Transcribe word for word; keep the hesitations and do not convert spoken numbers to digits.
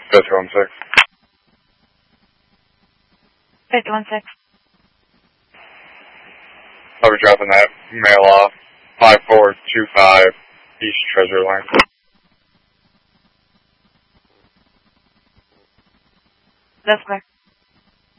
fifty-one six. fifty-one six. I'll be dropping that mail off. five four two five East Treasure Line. That's correct.